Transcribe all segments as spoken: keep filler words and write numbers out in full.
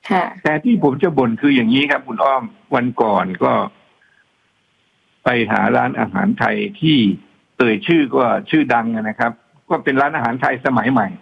ค่ะแต่ที่ผมจะบ่นคืออย่างนี้ครับคุณอ้อมวันก่อนก็ไปหาร้านอาหารไทยที่เอ่ยชื่อก็ชื่อดังนะครับ ก็เป็นร้านอาหารไทยสมัยใหม่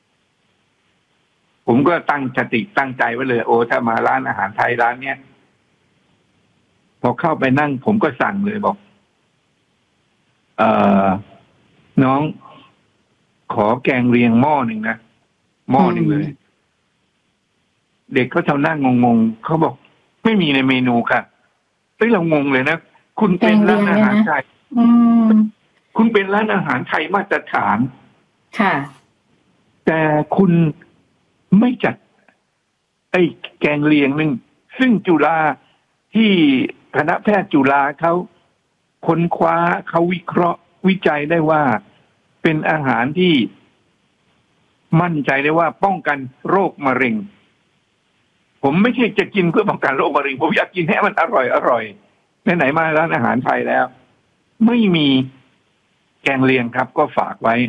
ผมก็ตั้งสติตั้งใจไว้เลยโอ้ถ้ามาร้านอาหารไทยร้านเนี้ยพอเข้าไปนั่งผมก็สั่งเลยบอกเอ่อน้องขอแกงเรียงหม้อหนึ่งนะหม้อหนึ่งเลย เด็กเขาชาวนั่งงงๆเขาบอกไม่มีในเมนูค่ะเฮ้ยเรางงเลยนะคุณเป็นร้านอาหารไทยคุณเป็นร้านอาหารไทยมาตรฐานค่ะแต่คุณไม่จัดไอ้แกงเลียงนึงซึ่งจุฬาที่คณะแพทย์จุฬาเขาค้นคว้าเขาวิเคราะห์วิจัยได้ว่าเป็นอาหารที่มั่นใจได้ว่าป้องกันโรคมะเร็งผมไม่ใช่จะกินเพื่อป้องกันโรคมะเร็งผมอยากกินให้มันอร่อยอร่อยไหนๆมาร้านอาหารไทยแล้วไม่มีแกงเลียงครับก็ฝากไว้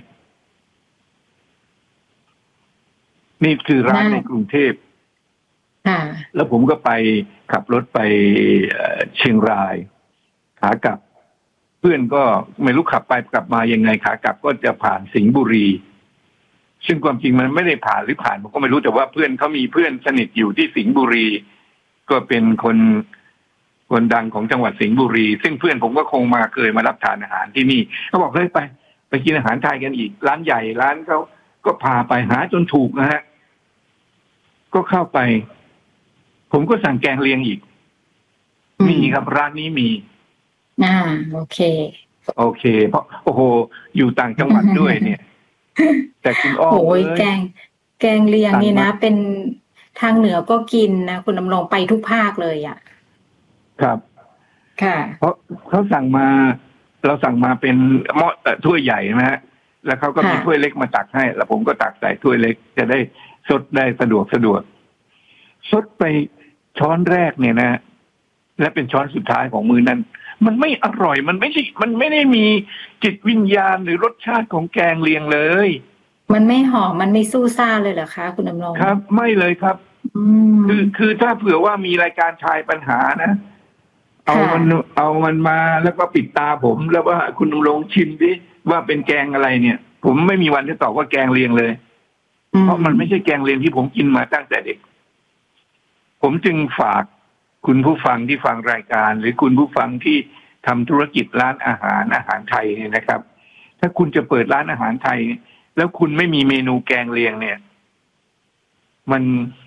นี่คือร้านในกรุงเทพแล้วผมก็ไปขับรถไปเชียงรายขากลับเพื่อนก็ไม่รู้ขับไปกลับมายังไงขากลับก็จะผ่านสิงห์บุรีซึ่งความจริงมันไม่ได้ผ่านหรือผ่านผมก็ไม่รู้แต่ว่าเพื่อนเขามีเพื่อนสนิทอยู่ที่สิงห์บุรีก็เป็นคนคนดังของจังหวัดสิงห์บุรีซึ่งเพื่อนผมก็คงมาเคยมารับทานอาหารที่นี่เขาบอกเฮ้ยไปไปกินอาหารไทยกันอีกร้านใหญ่ร้านเขาก็พาไปหาจนถูกนะฮะก็เข้าไปผมก็สั่งแกงเลียงอีกมีครับร้านนี้มีอ่าโอเคโอเคเพราะโอ้โหอยู่ต่างจังหวัดด้วยเนี่ยแต่คุณอ้อมโอ้ยแกงแกงเลียงนี่นะเป็นทางเหนือก็กินนะคุณดำรงไปทุกภาคเลยอ่ะครับค่ะเพราะเขาสั่งมาเราสั่งมาเป็นหม้อถ้วยใหญ่นะฮะแล้วเขาก็มีถ้วยเล็กมาตักให้แล้วผมก็ตักใส่ถ้วยเล็กจะได้สดได้สะดวกสะดวกสดไปช้อนแรกเนี่ยนะและเป็นช้อนสุดท้ายของมื้อนั้นมันไม่อร่อยมันไม่ใช่มันไม่ได้มีจิตวิญญาณหรือรสชาติของแกงเลียงเลยมันไม่หอมมันไม่สู้ซ่าเลยเหรอคะคุณดำรงครับไม่เลยครับคือคือถ้าเผื่อว่ามีรายการทายปัญหานะเอามันเอามันมาแล้วก็ปิดตาผมแล้วว่าคุณดำรงชิมดิว่าเป็นแกงอะไรเนี่ยผมไม่มีวันจะตอบว่าแกงเลียงเลยเพราะมันไม่ใช่แกงเลียงที่ผมกินมาตั้งแต่เด็กผมจึงฝากคุณผู้ฟังที่ฟังรายการหรือคุณผู้ฟังที่ทำธุรกิจร้านอาหารอาหารไทยเนี่ยนะครับถ้าคุณจะเปิดร้านอาหารไทยแล้วคุณไม่มีเมนูแกงเลียงเนี่ยมัน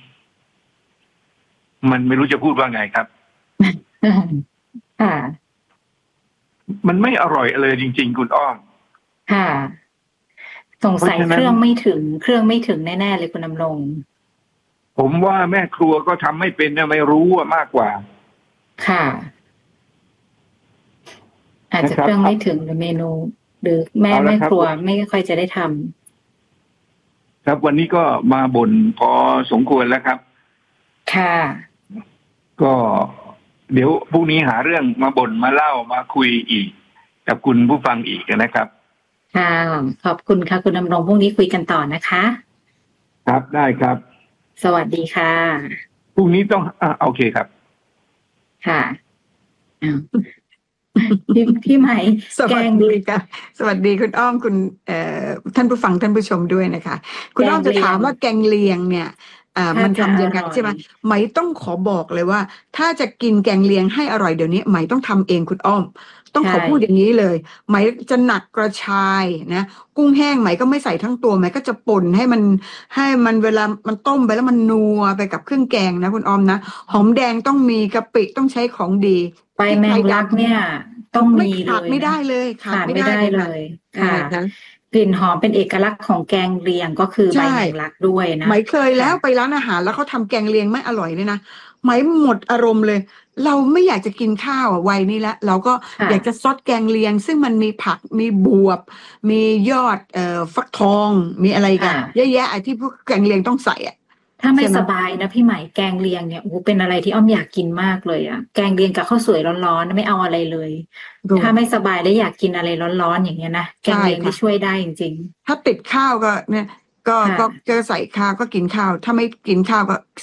มันไม่รู้จะพูดว่าไงครับค่ะมันไม่อร่อยเลยจริงๆคุณอ้อมค่ะสงสัยเครื่องไม่ถึงเครื่องไม่ถึงแน่ๆเลยคุณดำรงผมว่าแม่ครัวก็ทำไม่เป็นไม่รู้มากกว่าค่ะอาจจะเครื่องไม่ถึงหรือเมนูหรือแม่แม่ครัวไม่ค่อยจะได้ทำครับวันนี้ก็มาบ่นพอสมควรแล้วครับค่ะก็เดี๋ยวพรุ่งนี้หาเรื่องมาบ่นมาเล่ามาคุยอีกกับคุณผู้ฟังอีกนะครับค่ะขอบคุณค่ะคุณดำรงพรุ่งนี้คุยกันต่อนะคะครับได้ครับสวัสดีค่ะพรุ่งนี้ต้องอ่าโอเคครับค่ะพี่พี่ไหมสวัสดีค่ะสวัสดีคุณอ้อมคุณเอ่อท่านผู้ฟังท่านผู้ชมด้วยนะคะคุณอ้อมจะถามว่าแกงเลียงเนี่ยอ่ามันทำยังไงใช่ไหมไหมต้องขอบอกเลยว่าถ้าจะกินแกงเลียงให้อร่อยเดี๋ยวนี้ไหมต้องทำเองคุณอ้อมต้องขอพูดอย่างนี้เลยไหมจะหนักกระชายนะกุ้งแห้งไหมก็ไม่ใส่ทั้งตัวไหมก็จะป่นให้มันให้มันเวลามันต้มไปแล้วมันนัวไปกับเครื่องแกงนะคุณอ้อมนะหอมแดงต้องมีกะปิต้องใช้ของดีใบแมงลักเนี่ยต้องมีเลยขาดไม่ได้เลยขาดไม่ได้เลยค่ะกลิ่นหอมเป็นเอกลักษณ์ของแกงเลียงก็คือใบแมงลักด้วยนะไหมเคยแล้วไปร้านอาหารแล้วเขาทำแกงเลียงไม่อร่อยเลยนะไหมหมดอารมณ์เลยเราไม่อยากจะกินข้าวอ่ะวัยนี้แล้วเราก็อยากจะซดแกงเลียงซึ่งมันมีผักมีบวบมียอดเอ่อฟักทองมีอะไรกันเยอะแยะไอ้ที่พวกแกงเลียงต้องใส่อ่ะถ้าไม่สบายนะพี่ใหม่แกงเลียงเนี่ยโอ้เป็นอะไรที่อ้อมอยากกินมากเลยอ่ะแกงเลียงกับข้าวสวยร้อนๆไม่เอาอะไรเลยถ้าไม่สบายแล้วอยากกินอะไรร้อนๆอย่างเงี้ยนะแกงเลียงที่ช่วยได้จริงๆถ้าติดข้าวก็เนี่ยก็ก็จะใส่ข้าวก็กินข้าวถ้าไม่กินข้าวก็